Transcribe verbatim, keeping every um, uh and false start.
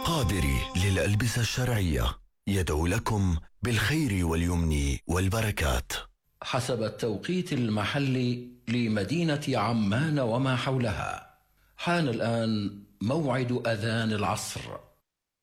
قادري للألبسة الشرعية يدعو لكم بالخير واليمن والبركات. حسب التوقيت المحلي لمدينة عمان وما حولها، حان الآن موعد أذان العصر.